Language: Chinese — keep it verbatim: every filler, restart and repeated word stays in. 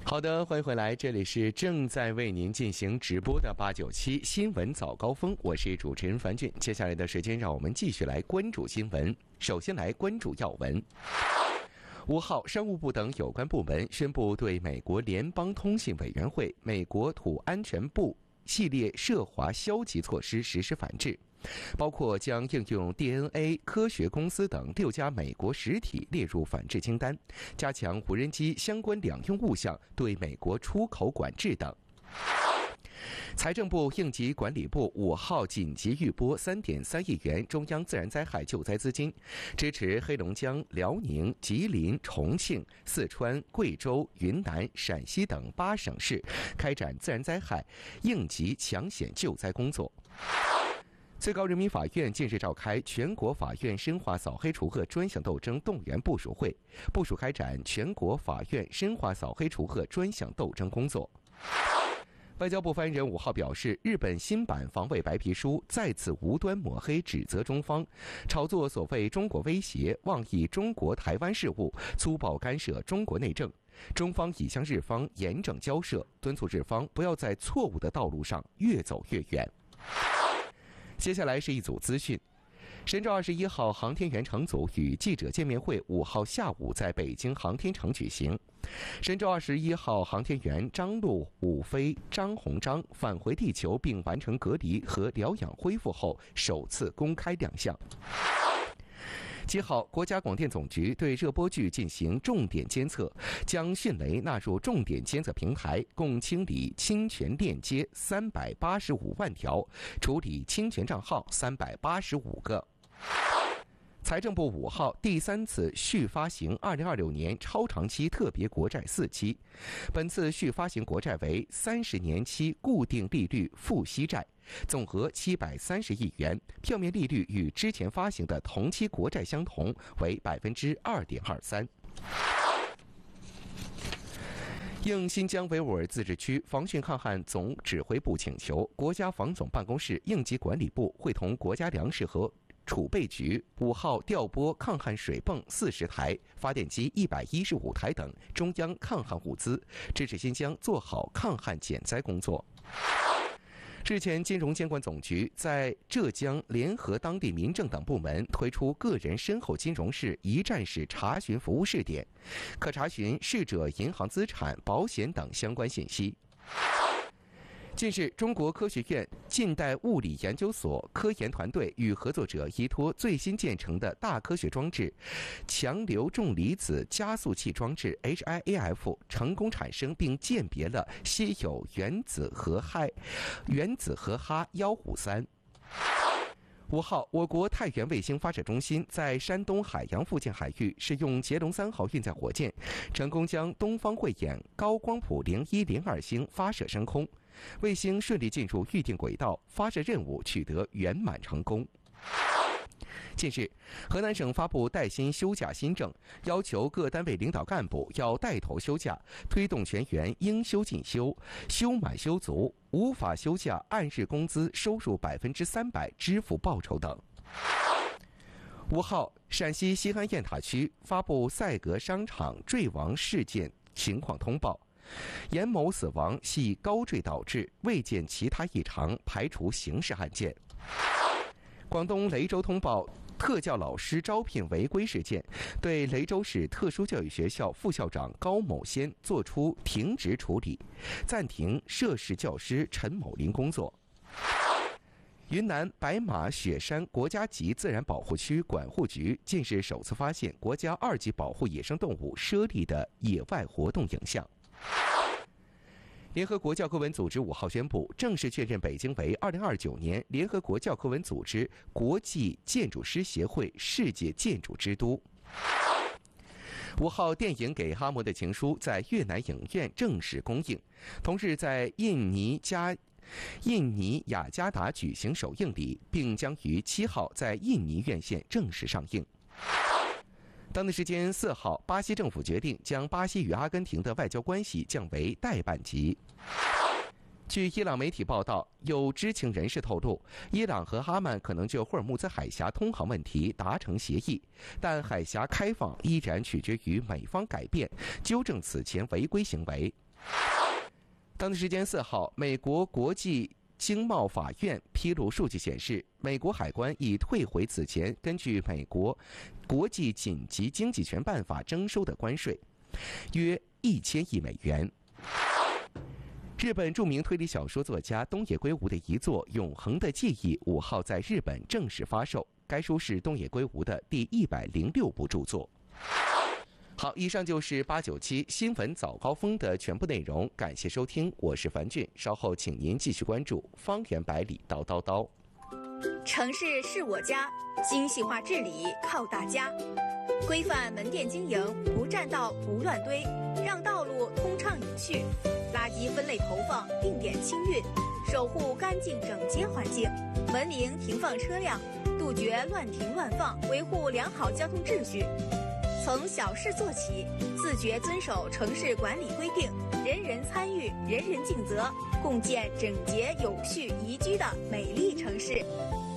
好的，欢迎回来，这里是正在为您进行直播的八九七新闻早高峰，我是主持人樊俊。接下来的时间，让我们继续来关注新闻。首先来关注要闻。五号，商务部等有关部门宣布对美国联邦通信委员会、美国土安全部系列涉华消极措施实施反制，包括将应用 D N A 科学公司等六家美国实体列入反制清单，加强无人机相关两用物项对美国出口管制等。财政部应急管理部五号紧急预拨三点三亿元中央自然灾害救灾资金，支持黑龙江、辽宁、吉林、重庆、四川、贵州、云南、陕西等八省市开展自然灾害应急抢险救灾工作。最高人民法院近日召开全国法院深化扫黑除恶专项斗争动员部署会，部署开展全国法院深化扫黑除恶专项斗争工作。外交部发言人五号表示，日本新版防卫白皮书再次无端抹黑指责中方，炒作所谓中国威胁，妄议中国台湾事务，粗暴干涉中国内政。中方已向日方严正交涉，敦促日方不要在错误的道路上越走越远。接下来是一组资讯。神舟二十一号航天员乘组与记者见面会五号下午在北京航天城举行。神舟二十一号航天员张陆、武飞、张鸿章返回地球并完成隔离和疗养恢复后，首次公开亮相。七号，国家广电总局对热播剧进行重点监测，将迅雷纳入重点监测平台，共清理侵权链接三百八十五万条，处理侵权账号三百八十五个。财政部五号第三次续发行二零二六年超长期特别国债四期，本次续发行国债为三十年期固定利率付息债，总额七百三十亿元，票面利率与之前发行的同期国债相同，为百分之二点二三。应新疆维吾尔自治区防汛抗旱总指挥部请求，国家防总办公室应急管理部会同国家粮食和储备局五号调拨抗旱水泵四十台、发电机一百一十五台等中央抗旱物资，支持新疆做好抗旱减灾工作。日前，金融监管总局在浙江联合当地民政等部门推出个人身后金融式一站式查询服务试点，可查询逝者银行资产、保险等相关信息。近日，中国科学院近代物理研究所科研团队与合作者依托最新建成的大科学装置强流重离子加速器装置 H I A F， 成功产生并鉴别了稀有原子核氦原子核哈一五三。五号，我国太原卫星发射中心在山东海洋附近海域试用捷龙三号运载火箭，成功将东方慧眼高光谱零一零二星发射升空，卫星顺利进入预定轨道，发射任务取得圆满成功。近日，河南省发布带薪休假新政，要求各单位领导干部要带头休假，推动全员应休尽休、休满休足，无法休假按日工资收入百分之三百支付报酬等。五号，陕西西安雁塔区发布赛格商场坠亡事件情况通报，严某死亡系高坠导致，未见其他异常，排除刑事案件。广东雷州通报特教老师招聘违规事件，对雷州市特殊教育学校副校长高某先作出停职处理，暂停涉事教师陈某林工作。云南白马雪山国家级自然保护区管护局近日首次发现国家二级保护野生动物猞猁的野外活动影像。联合国教科文组织五号宣布，正式确认北京为二零二九年联合国教科文组织国际建筑师协会世界建筑之都。五号，电影《给哈摩的情书》在越南影院正式公映，同日在印尼加印尼雅加达举行首映礼，并将于七号在印尼院线正式上映。当地时间四号，巴西政府决定将巴西与阿根廷的外交关系降为代办级。据伊朗媒体报道，有知情人士透露，伊朗和阿曼可能就霍尔木兹海峡通航问题达成协议，但海峡开放依然取决于美方改变，纠正此前违规行为。 当地时间四号，美国国际经贸法院披露数据显示，美国海关已退回此前根据美国国际紧急经济权办法征收的关税，约一千亿美元。日本著名推理小说作家东野圭吾的遗作《永恒的记忆》五号在日本正式发售，该书是东野圭吾的第一百零六部著作。好，以上就是八九七新闻早高峰的全部内容，感谢收听，我是樊俊，稍后请您继续关注方圆百里叨叨叨。 城市是我家，精细化治理靠大家，规范门店经营，不占道不乱堆，让道路通畅有序，垃圾分类投放，定点清运，守护干净整洁环境，文明停放车辆，杜绝乱停乱放，维护良好交通秩序。从小事做起，自觉遵守城市管理规定，人人参与，人人尽责，共建整洁有序宜居的美丽城市。